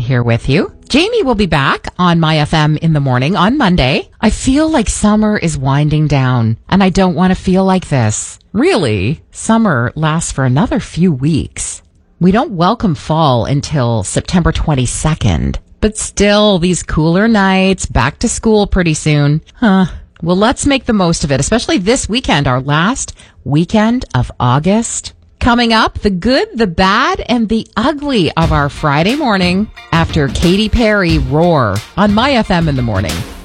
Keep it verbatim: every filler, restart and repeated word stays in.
here with you. Jamie will be back on My F M in the morning on Monday. I feel like summer is winding down, and I don't want to feel like this. Really, summer lasts for another few weeks. We don't welcome fall until September twenty-second. But still, these cooler nights, back to school pretty soon. Huh. Well, let's make the most of it, especially this weekend, our last weekend of August. Coming up, the good, the bad, and the ugly of our Friday morning after Katy Perry Roar on My F M in the morning.